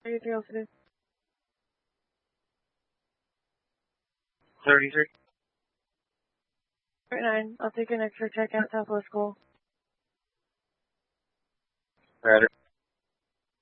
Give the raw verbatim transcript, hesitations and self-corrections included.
thirty-three oh three. thirty-three. thirty-nine. I'll take an extra check at Southwest School. Roger.